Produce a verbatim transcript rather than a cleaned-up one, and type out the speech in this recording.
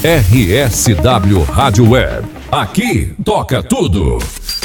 R S W Rádio Web. Aqui toca tudo.